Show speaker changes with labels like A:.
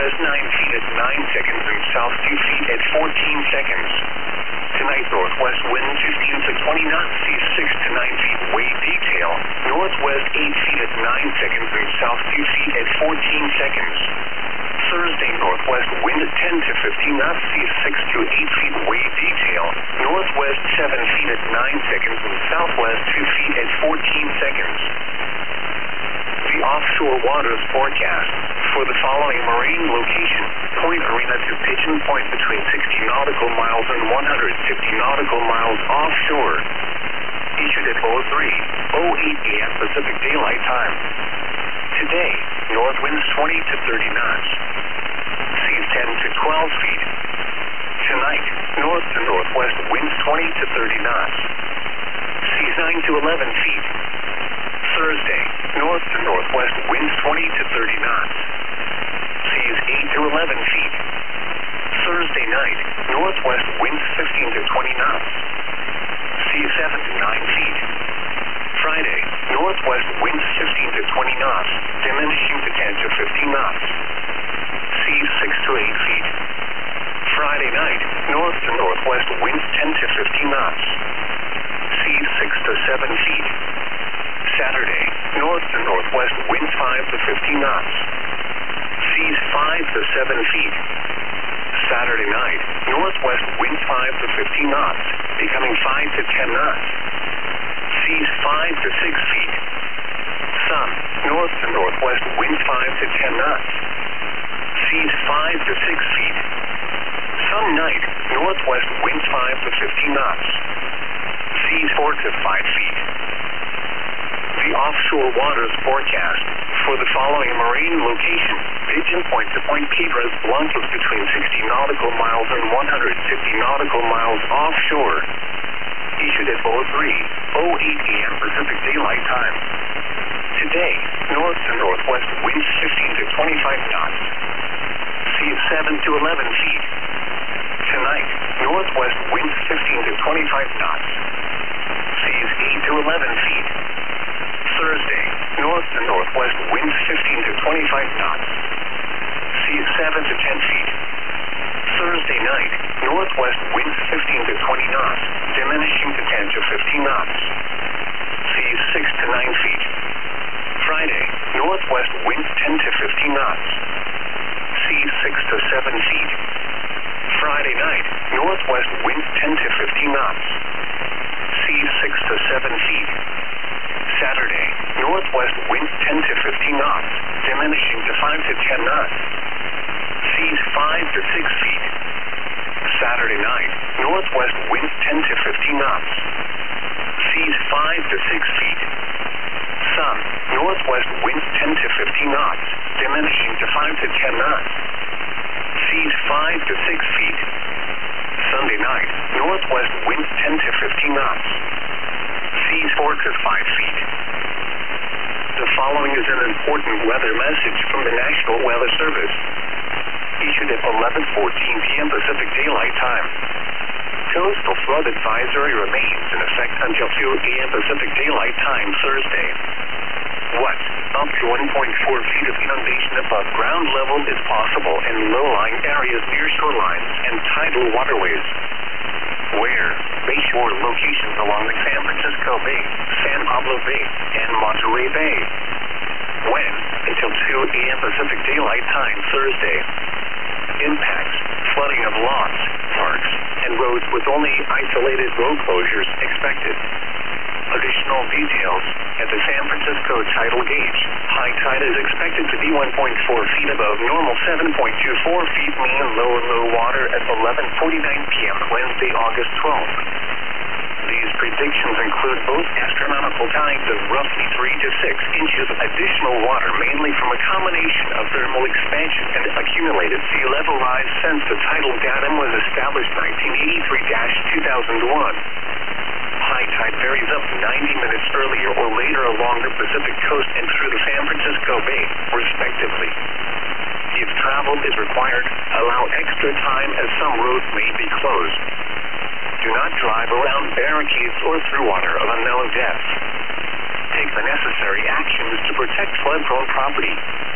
A: northwest 9 feet at 9 seconds and south 2 feet at 14 seconds. Tonight, northwest wind 15 to 20 knots, seas 6 to 9 feet, wave detail. Northwest 8 feet at 9 seconds and south 2 feet at 14 seconds. Thursday, northwest wind 10 to 15 knots, seas 6 to 8 feet, wave detail. Northwest 7 feet at 9 seconds and southwest 2 feet at 14 seconds. The offshore waters forecast for the following marine location: Point Arena to Pigeon Point between 60 nautical miles and 150 nautical miles offshore. Issued at 03:08 a.m. Pacific Daylight Time. Today, north winds 20 to 30 knots. Seas 10 to 12 feet. Tonight, north to northwest winds 20 to 30 knots. Seas 9 to 11 feet. Thursday, north to northwest winds 20 to 30 knots. Seas 8 to 11 feet. Thursday night, northwest winds 15 to 20 knots. Seas 7 to 9 feet. Friday, northwest winds 15 to 20 knots, diminishing to 10 to 15 knots. Seas 6 to 8 feet. Friday night, north to northwest winds 10 to 15 knots. Seas 6 to 7 feet. Saturday, north to northwest winds 5 to 15 knots. Seas 5 to 7 feet. Saturday night, northwest winds 5 to 15 knots, becoming 5 to 10 knots. Seas 5 to 6 feet. Sun, north to northwest winds 5 to 10 knots. Seas 5 to 6 feet. Sun night, northwest winds 5 to 15 knots. Seas 4 to 5 feet. The offshore waters forecast for the following marine location: Pigeon Point to Point Piedras Blancas between 60 nautical miles and 150 nautical miles offshore. Issued at 03:08 a.m. Pacific Daylight Time. Today, north to northwest winds 15 to 25 knots. Seas 7 to 11 feet. Tonight, northwest winds 15 to 25 knots. Seas 8 to 11 feet. Thursday, north to northwest winds 15 to 25 knots. Seas 7 to 10 feet. Thursday night, northwest winds 15 to 20 knots, diminishing to 10 to 15 knots. Seas 6 to 9 feet. Friday, northwest winds 10 to 15 knots. Seas 6 to 7 feet. Friday night, northwest winds 10 to 15 knots. Seas 6 to 7 feet. Saturday, northwest winds 10 to 15 knots, diminishing to 5 to 10 knots. Seas 5 to 6 feet. Saturday night, northwest winds 10 to 15 knots. Seas 5 to 6 feet. Sun, northwest winds 10 to 15 knots, diminishing to 5 to 10 knots. Seas 5 to 6 feet. Sunday night, northwest winds 10 to 15 knots. Seas 4 to 5 feet. The following is an important weather message from the National Weather Service. Issued at 11:14 p.m. Pacific Daylight Time. Coastal flood advisory remains in effect until 2 a.m. Pacific Daylight Time Thursday. What? Up to 1.4 feet of inundation above ground level is possible in low-lying areas near shorelines and tidal waterways. Where? Bayshore locations along the San Francisco Bay, San Pablo Bay, and Monterey Bay. When? Until 2 a.m. Pacific Daylight Time Thursday. Impacts: flooding of lots, parks, and roads with only isolated road closures expected. Additional details: at the San Francisco tidal gauge, high tide is expected to be 1.4 feet above normal, 7.24 feet mean low water at 11:49 p.m. Wednesday, August 12th. These predictions include both astronomical tides of roughly 3 to 6 inches of additional water, mainly from a combination of thermal expansion and accumulated sea level rise since the tidal datum was established 1983-2001. High tide varies up to 90 minutes earlier or later along the Pacific coast and through the San Francisco Bay, respectively. If travel is required, allow extra time as some roads may be closed. Do not drive around barricades or through water of unknown depth. Take the necessary actions to protect flood-prone property.